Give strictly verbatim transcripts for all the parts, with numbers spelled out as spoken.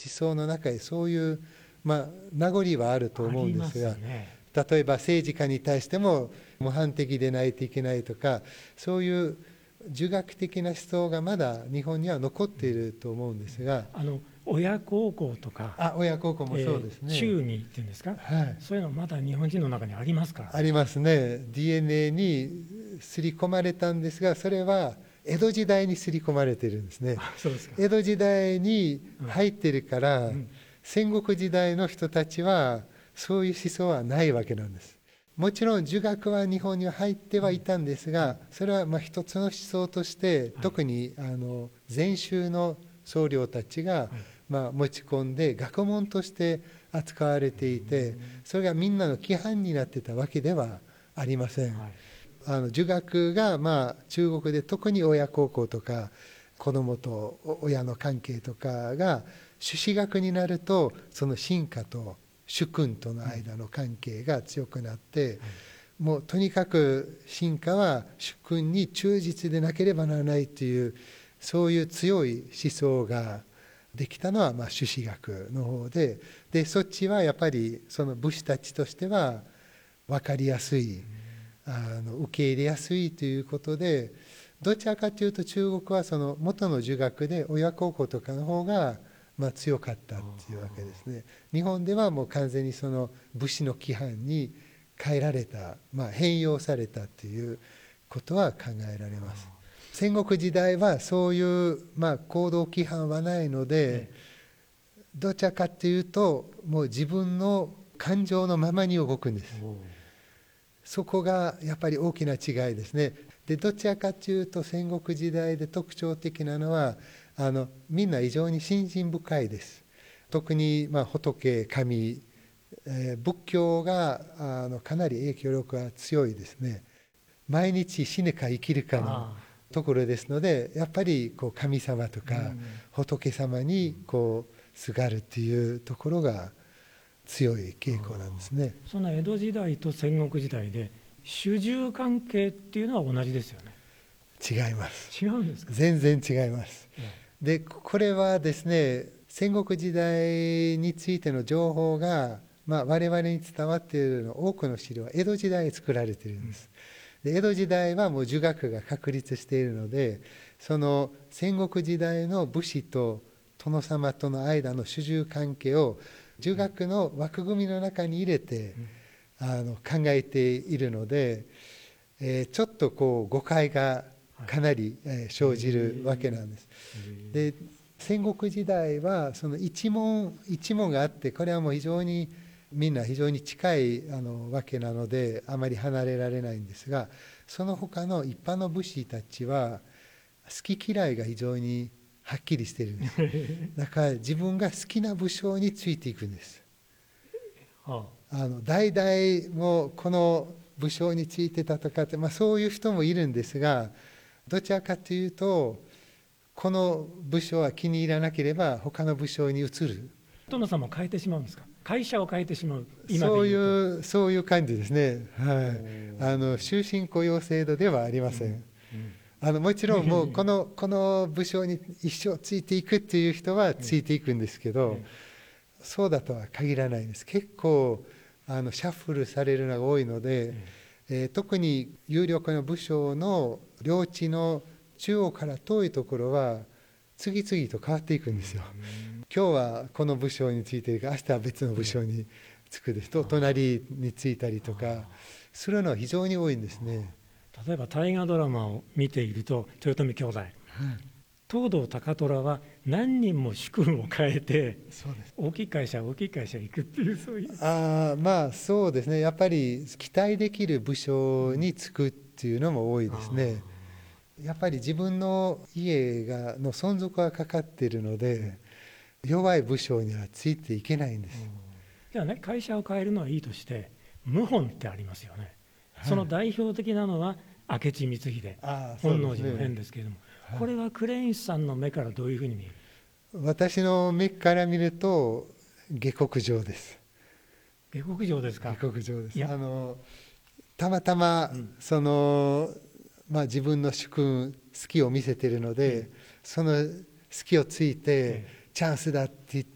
想の中にそういう、まあ、名残はあると思うんですが、 ね、 例えば政治家に対しても模範的でないといけないとか、そういう儒学的な思想がまだ日本には残っていると思うんですが、 あの親孝行とか、 あ、親孝行もそうですね、 えー、忠義っていうんですか、 はい、 そういうのまだ日本人の中にありますから、ね、 ありますね。 ディーエヌエー に刷り込まれたんですが、それは江戸時代に刷り込まれているんですね。 そうですか。 江戸時代に入ってるから、 うんうん、 戦国時代の人たちはそういう思想はないわけなんです。もちろん儒学は日本には入ってはいたんですが、それはまあ一つの思想として、特にあの禅宗の僧侶たちがまあ持ち込んで学問として扱われていて、それがみんなの規範になってたわけではありません。あの儒学がまあ中国で特に親孝行とか子供と親の関係とかが朱子学になると、その臣下と主君との間の関係が強くなって、もうとにかく臣下は主君に忠実でなければならないという、そういう強い思想ができたのはまあ朱子学の方で、でそっちはやっぱりその武士たちとしては分かりやすい、あの受け入れやすいということで、どちらかというと中国はその元の儒学で親孝行とかの方がまあ強かったっていうわけですね。日本ではもう完全にその武士の規範に変えられた、まあ、変容されたということは考えられます。戦国時代はそういう、まあ、行動規範はないので、どちらかというともう自分の感情のままに動くんです。そこがやっぱり大きな違いですね。でどちらかというと戦国時代で特徴的なのは、あのみんな非常に信心深いです。特にまあ仏、神、えー、仏教があのかなり影響力が強いですね。毎日死ぬか生きるかのところですので、やっぱりこう神様とか仏様にこうすがるっていうところが強い傾向なんですね。 そんな江戸時代と戦国時代で主従関係っていうのは同じですよね。 違います。 違うんですか。 全然違います。でこれはですね、戦国時代についての情報が、まあ、我々に伝わっているの多くの資料は江戸時代に作られているんです。で江戸時代はもう儒学が確立しているので、その戦国時代の武士と殿様との間の主従関係を儒学の枠組みの中に入れて、うん、あの考えているので、えー、ちょっとこう誤解がかなり、えー、生じるわけなんです。で戦国時代はその一門一門があって、これはもう非常にみんな非常に近いあのわけなのであまり離れられないんですが、その他の一般の武士たちは好き嫌いが非常にはっきりしているんです。だから自分が好きな武将についていくんです。あの代々もこの武将についてたとかって、まあ、そういう人もいるんですが、どちらかというとこの武将は気に入らなければ他の武将に移る。 殿様を変えてしまうんですか。会社を変えてしまう。 今で言うとそういうそういう感じですね。はい、あの終身雇用制度ではありません。うんうん、あのもちろんもうこのこの武将に一生ついていくっていう人はついていくんですけど、そうだとは限らないんです。結構あのシャッフルされるのが多いので、えー、特に有力な武将の領地の中央から遠いところは次々と変わっていくんですよ。今日はこの武将についているから明日は別の武将につくですと、隣についたりとかするのは非常に多いんですね。 例えば大河ドラマを見ていると、豊臣兄弟、はい、東堂高虎は何人も主君を変えて、そうです、大きい会社大きい会社行くっていう、そういうあまあそうですね、やっぱり期待できる武将に就くっていうのも多いですね。やっぱり自分の家がの存続がかかっているので、弱い武将にはついていけないんです。 じゃあね、会社を変えるのはいいとして、謀反ってありますよね。はい、その代表的なのは明智光秀、本能寺の変ですけれども、はい、これはクレインスさんの目からどういうふうに見える？ 私の目から見ると下克上です。 下克上ですか？ 下克上です。あのたまたま、うん、そのまあ、自分の主君好きを見せているので、うん、その好きをついて、うん、チャンスだって言っ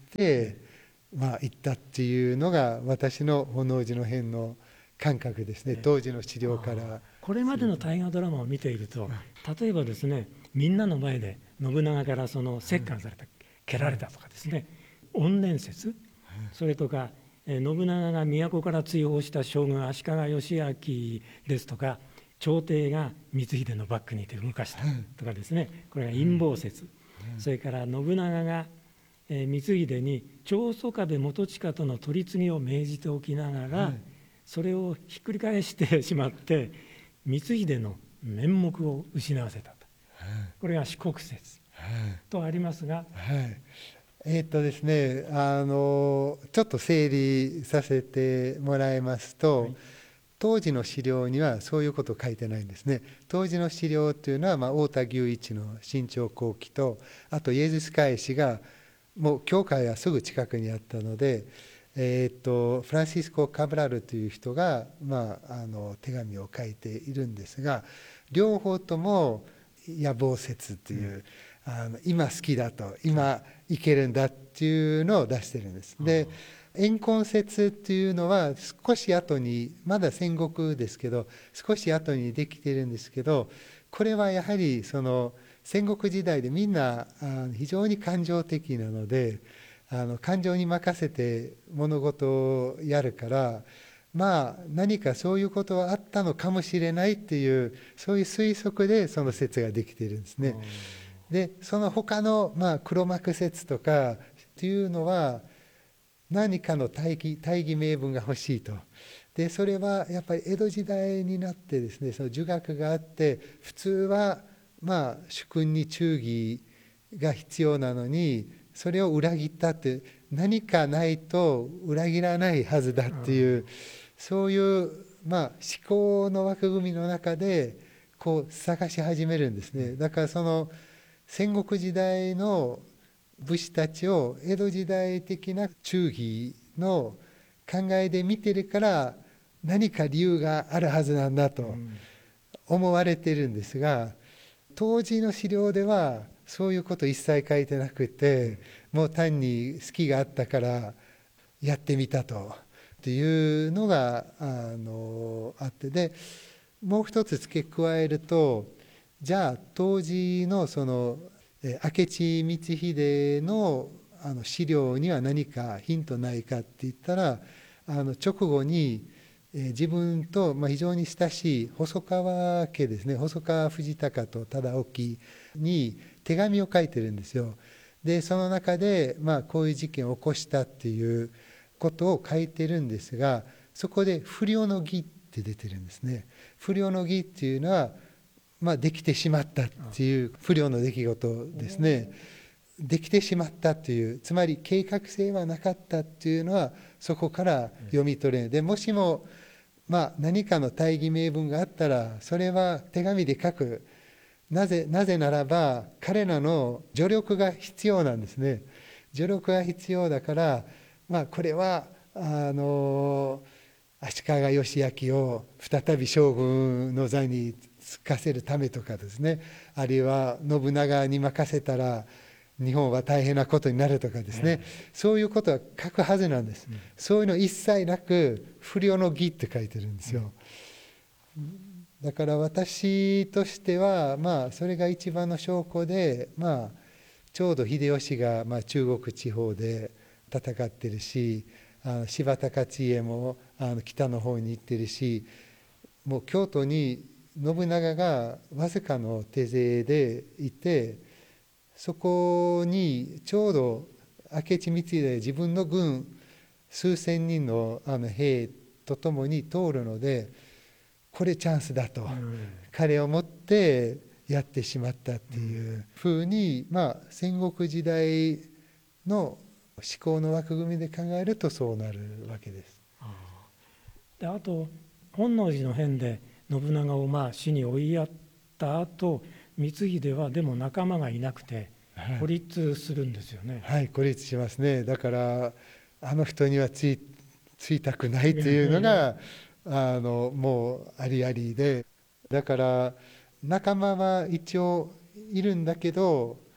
て、まあ、行ったっていうのが私の本能寺の変の感覚ですね、当時の資料から。 これまでの大河ドラマを見ていると、例えばですね、みんなの前で信長からその折檻された、蹴られたとかですね、怨念説、それとか信長が都から追放した将軍足利義昭ですとか、朝廷が光秀のバックにいて動かしたとかですね、これが陰謀説、それから信長が光秀に長宗我部元親との取り次ぎを命じておきながら、それをひっくり返してしまって光秀の面目を失わせたと、これが四国説とありますが、 はいはい、えーっとですねあのちょっと整理させてもらいますと、はい、当時の資料にはそういうこと書いてないんですね。当時の資料というのは、まあ、太田牛一の新朝後期と、あとイエズス会士がもう教会はすぐ近くにあったので、えー、とフランシスコ・カブラルという人が、まあ、あの手紙を書いているんですが、両方とも野望説という、うん、あの今好きだと、今いけるんだっていうのを出してるんです。で、怨恨説っていうのは少し後に、まだ戦国ですけど少し後にできてるんですけど、これはやはりその戦国時代でみんな非常に感情的なので、あの感情に任せて物事をやるから、まあ何かそういうことはあったのかもしれないっていう、そういう推測でその説ができているんですね。でその他のまあ黒幕説とかっていうのは、何かの大義、大義名分が欲しいと。でそれはやっぱり江戸時代になってですね、その儒学があって、普通はまあ主君に忠義が必要なのに、それを裏切ったって、何かないと裏切らないはずだっていう、そういうまあ思考の枠組みの中でこう探し始めるんですね。だからその戦国時代の武士たちを江戸時代的な忠義の考えで見てるから、何か理由があるはずなんだと思われているんですが、当時の資料ではそういうこと一切書いてなくて、もう単に好きがあったからやってみたとっていうのが あのあって、でもう一つ付け加えると、じゃあ当時のその明智光秀 の, あの資料には何かヒントないかって言ったら、あの直後に自分と非常に親しい細川家ですね、細川藤孝と忠興に手紙を書いてるんですよ。でその中で、まあ、こういう事件を起こしたっていうことを書いてるんですが、そこで不慮の儀って出てるんですね。不慮の儀っていうのは、まあ、できてしまったっていう不慮の出来事ですね。できてしまったという、つまり計画性はなかったっていうのはそこから読み取れる。でもしも、まあ、何かの大義名分があったら、それは手紙で書く。なぜ、なぜならば彼らの助力が必要なんですね。助力が必要だから、まあ、これはあの足利義昭を再び将軍の座につかせるためとかですね、あるいは信長に任せたら日本は大変なことになるとかですね、そういうことは書くはずなんです。そういうの一切なく不慮の儀って書いてるんですよ。だから私としては、まあそれが一番の証拠で、まあちょうど秀吉がまあ中国地方で戦ってるし、あの柴田勝家もあの北の方に行ってるし、もう京都に信長がわずかの手勢でいて、そこにちょうど明智光秀で自分の軍数千人のあの兵とともに通るので、これチャンスだと、うん、彼をもってやってしまったっていうふうに、まあ戦国時代の思考の枠組みで考えるとそうなるわけです。 あであと本能寺の変で信長をまあ死に追いやった後、光秀はでも仲間がいなくて孤立するんですよね。 はい、はい、孤立しますね。だからあの人にはつい、ついたくないというのがあのもうありありで、だから仲間は一応いるんだけど、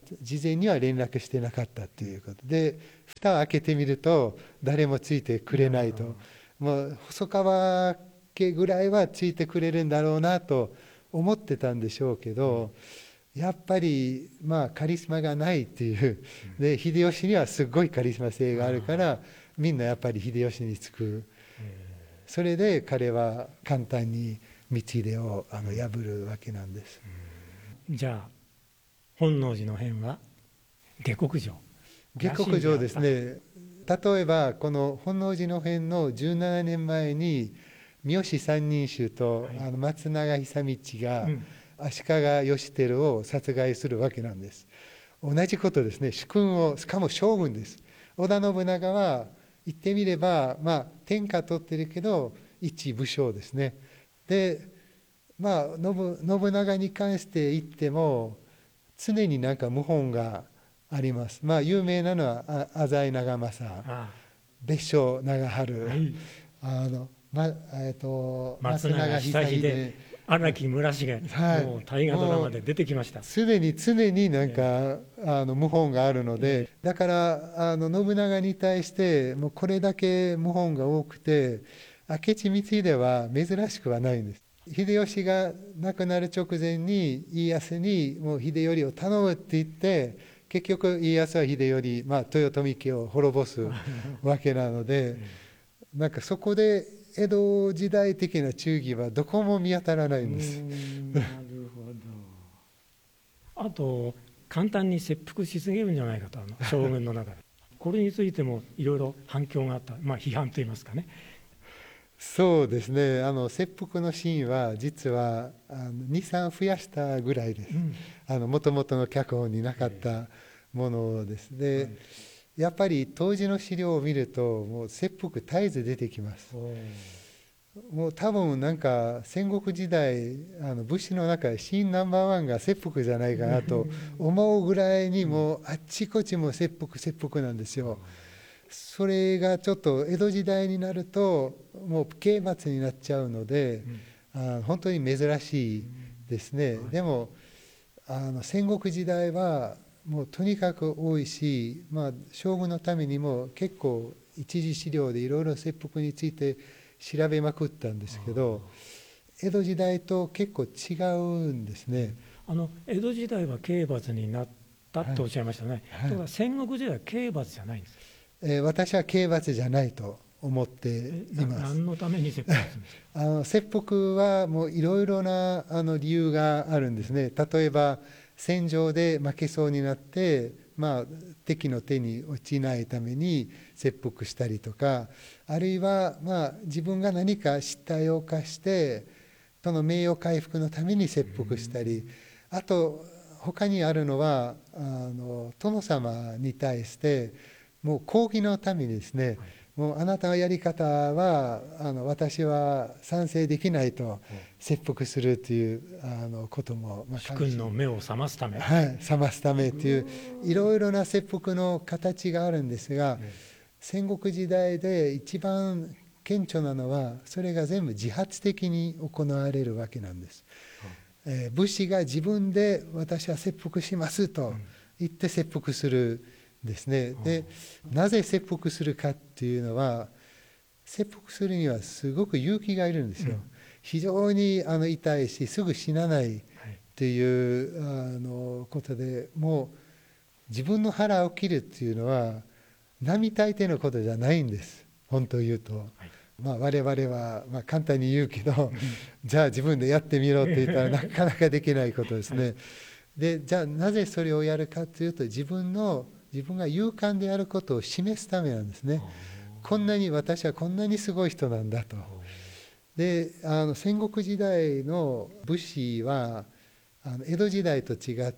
事前には連絡してなかったということで、蓋を開けてみると誰もついてくれないと、もう細川家ぐらいはついてくれるんだろうなと思ってたんでしょうけど、やっぱりまあカリスマがないっていう、で秀吉にはすごいカリスマ性があるから、みんなやっぱり秀吉につく。それで彼は簡単に光秀をあの破るわけなんです。 じゃあ本能寺の変は下克上下克上ですね。例えばこの本能寺の変のじゅうななねんまえに三好三人衆と、はい、あの松永久道が、うん、足利義輝を殺害するわけなんです。同じことですね。主君を、しかも将軍です。織田信長は言ってみれば、まあ、天下取ってるけど一武将ですね。で、まあ、信, 信長に関して言っても常になんか謀反があります。まあ、有名なのは浅井長政、別所長春、はい、あのまえー、と松永久秀、荒木村重、はい、もう大河ドラマで出てきました。 すでに常になんか、えー、あの謀反があるので、えー、だからあの信長に対してもうこれだけ謀反が多くて、明智光秀は珍しくはないんです。秀吉が亡くなる直前に家康にもう秀頼を頼むって言って、結局家康は秀頼、まあ、豊臣家を滅ぼすわけなので、なんかそこで江戸時代的な忠義はどこも見当たらないんです。 なるほど。あと簡単に切腹しすぎるんじゃないかと、あの将軍の中でこれについてもいろいろ反響があった、まあ、批判といいますかね。 そうですね、あの切腹のシーンは実はあのに、さん増やしたぐらいです。もともとの脚本になかったものです。で、はい、やっぱり当時の資料を見るともう切腹絶えず出てきます。もう多分なんか戦国時代あの武士の中でシーンナンバーワンが切腹じゃないかなと思うぐらいに、もうあっちこっちも切腹切腹なんですよ。それがちょっと江戸時代になるともう刑罰になっちゃうので、うん、あ本当に珍しいですね。うん、でもあの戦国時代はもうとにかく多いし、まあ、将軍のためにも結構一次資料でいろいろ切腹について調べまくったんですけど、江戸時代と結構違うんですね。 あの江戸時代は刑罰になったとおっしゃいましたね。はいはい、とか戦国時代は刑罰じゃないんですか。 えー、私は刑罰じゃないと思っています。 何のために切腹するんですか。 あの切腹はもういろいろなあの理由があるんですね。例えば戦場で負けそうになって、まあ、敵の手に落ちないために切腹したりとか、あるいは、まあ、自分が何か失態を犯してその名誉回復のために切腹したり、あと他にあるのはあの殿様に対してもう抗議のためにですね、はい、もうあなたのやり方はあの私は賛成できないと切腹するというあのことも、 まあ、主君の目を覚ますため、 はい、覚ますためといういろいろな切腹の形があるんですが、戦国時代で一番顕著なのはそれが全部自発的に行われるわけなんです。えー、武士が自分で私は切腹しますと言って切腹するですね。で、なぜ切腹するかっていうのは、切腹するにはすごく勇気がいるんですよ。うん、非常にあの痛いしすぐ死なないという、はい、あのことで、もう自分の腹を切るっていうのは並大抵のことじゃないんです。本当を言うと、はい、まあ、我々はまあ簡単に言うけどじゃあ自分でやってみろって言ったらなかなかできないことですね。はい、で、じゃあなぜそれをやるかというと、自分の自分が勇敢であることを示すためなんですね。こんなに私はこんなにすごい人なんだと。で、あの戦国時代の武士はあの江戸時代と違って、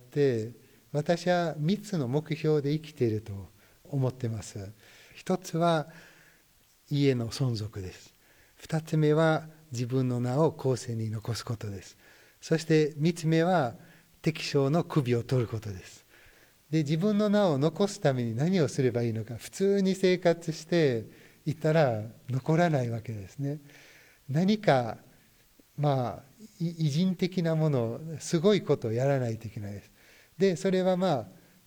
私はみっつの目標で生きていると思ってます。一つは家の存続です。二つ目は自分の名を後世に残すことです。そして三つ目は敵将の首を取ることです。で、自分の名を残すために何をすればいいのか、普通に生活していたら残らないわけですね。何かまあ偉人的なもの、すごいことをやらないといけないです。で、それはまあ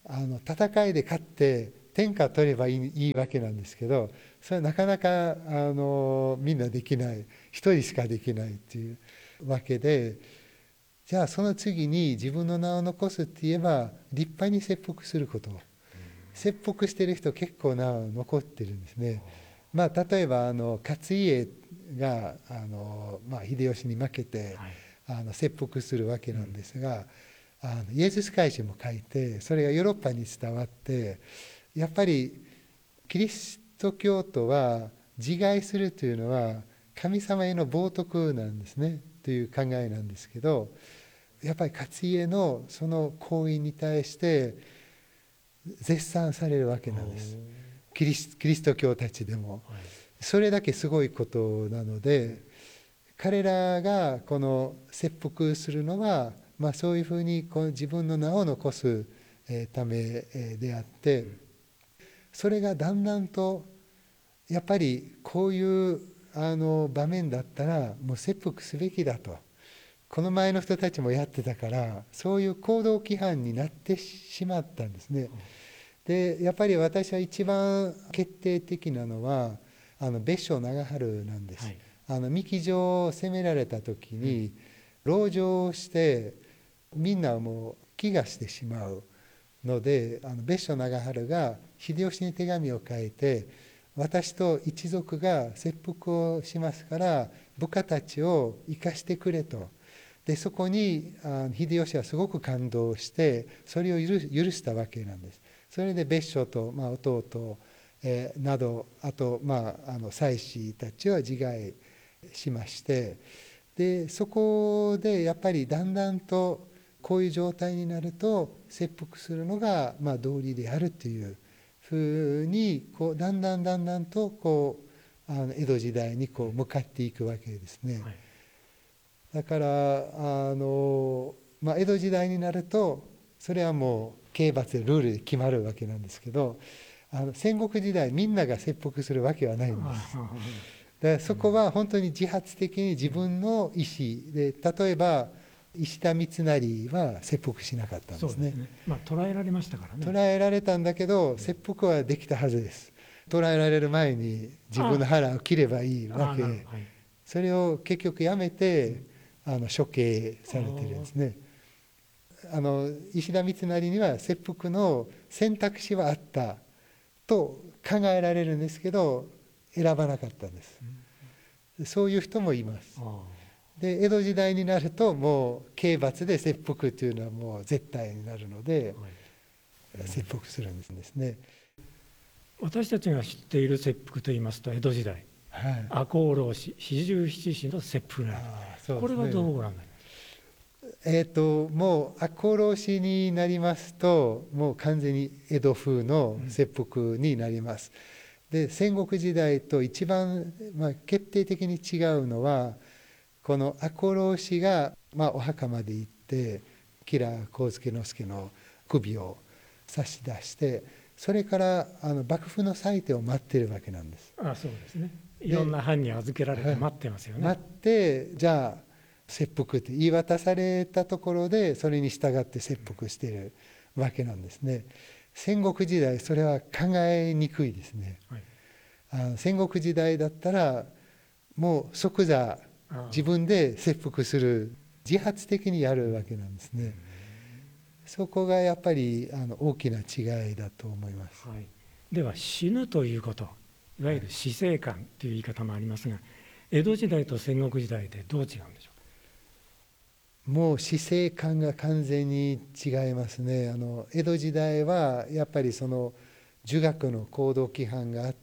あの戦いで勝って天下取ればいい、いいわけなんですけど、それはなかなかあのみんなできない、一人しかできないっていうわけで、じゃあその次に自分の名を残すって言えば立派に切腹すること。切腹してる人結構名を残ってるんですね。まあ、例えばあの勝家があの、まあ、秀吉に負けて、はい、あの切腹するわけなんですが、うん、あのイエズス会誌も書いて、それがヨーロッパに伝わって、やっぱりキリスト教徒は自害するというのは神様への冒涜なんですねという考えなんですけど、やっぱり勝家のその行為に対して絶賛されるわけなんです。キリス、キリスト教たちでも、はい、それだけすごいことなので、彼らがこの切腹するのは、まあ、そういうふうにこの自分の名を残すためであって、それがだんだんとやっぱりこういうあの場面だったらもう切腹すべきだと、この前の人たちもやってたから、そういう行動規範になってしまったんですね。でやっぱり私は一番決定的なのはあの別所長春なんです。はい、あの三木城を攻められた時に籠城をしてみんなもう飢餓してしまうので、あの別所長春が秀吉に手紙を書いて、私と一族が切腹をしますから部下たちを生かしてくれと。でそこにあの秀吉はすごく感動してそれを許許したわけなんです。それで別所と、まあ、弟、えー、など、あと、まあ、あの妻子たちは自害しまして、でそこでやっぱりだんだんとこういう状態になると切腹するのが、まあ、道理であるというふうにこうだんだんだんだんとこうあの江戸時代にこう向かっていくわけですね。はい、だからあの、まあ、江戸時代になるとそれはもう刑罰でルールで決まるわけなんですけど、あの戦国時代みんなが切腹するわけはないんです。だからそこは本当に自発的に自分の意思で、例えば石田三成は切腹しなかったんですね。そうですね。 まあ、捕らえられましたからね。 捕らえられたんだけど切腹はできたはずです。捕らえられる前に自分の腹を切ればいいわけ、はい、それを結局やめてあの処刑されてるんですね。あの石田三成には切腹の選択肢はあったと考えられるんですけど選ばなかったんです。そういう人もいます。で江戸時代になるともう刑罰で切腹というのはもう絶対になるので、はい、切腹するんですね。 私たちが知っている切腹といいますと江戸時代、はい、赤穂浪士四十七士の切腹なる、ね、これはどうご覧になりますか。 えー、ともう赤穂浪士になりますともう完全に江戸風の切腹になります。うん、で戦国時代と一番、まあ、決定的に違うのはこの赤穂浪士が、まあ、お墓まで行って吉良上野介の首を差し出してそれからあの幕府の裁定を待っているわけなんです。 ああそうですね。いろんな藩に預けられて待ってますよね。 待ってじゃあ切腹って言い渡されたところでそれに従って切腹しているわけなんですね。戦国時代それは考えにくいですね。はい、あの戦国時代だったらもう即座自分で切腹する自発的にやるわけなんですね。そこがやっぱりあの大きな違いだと思います。 はい、では死ぬということいわゆる死生観という言い方もありますが江戸時代と戦国時代でどう違うんでしょうか。 もう死生観が完全に違いますね。あの江戸時代はやっぱりその儒学の行動規範があって、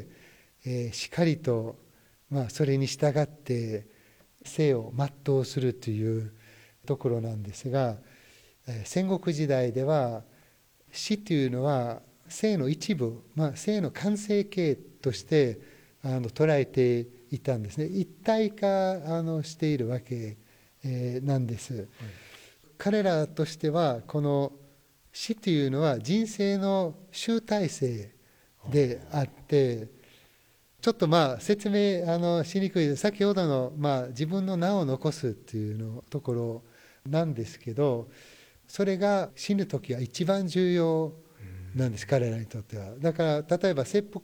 えー、しっかりと、まあ、それに従って生を全うするというところなんですが、えー、戦国時代では死というのは生の一部、まあ、生の完成形としてあの捉えていたんですね。一体化あのしているわけなんです。はい、彼らとしてはこの死というのは人生の集大成であってちょっとまあ説明あのしにくいです。先ほどのまあ自分の名を残すっていうのところなんですけどそれが死ぬ時は一番重要なんです、彼らにとっては。だから例えば切腹